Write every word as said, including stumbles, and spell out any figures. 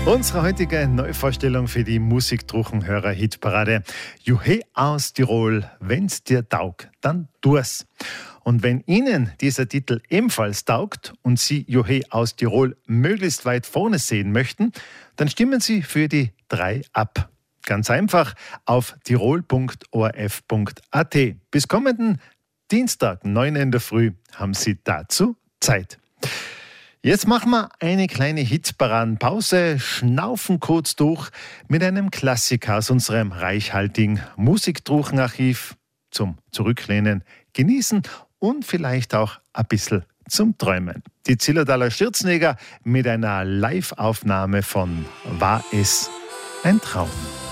Unsere heutige Neuvorstellung für die Musikdruchenhörer-Hitparade. Juhe aus Tirol, wenn's dir taugt, dann tu's. Und wenn Ihnen dieser Titel ebenfalls taugt und Sie Juhe aus Tirol möglichst weit vorne sehen möchten, dann stimmen Sie für die drei ab. Ganz einfach auf tirol punkt o r f punkt a t. Bis kommenden Dienstag, neun in der Früh, haben Sie dazu Zeit. Jetzt machen wir eine kleine Hitparadenpause, schnaufen kurz durch mit einem Klassiker aus unserem reichhaltigen Musikdruchenarchiv zum Zurücklehnen, Genießen und vielleicht auch ein bisschen zum Träumen. Die Zillertaler Stirznäger mit einer Live-Aufnahme von War es ein Traum?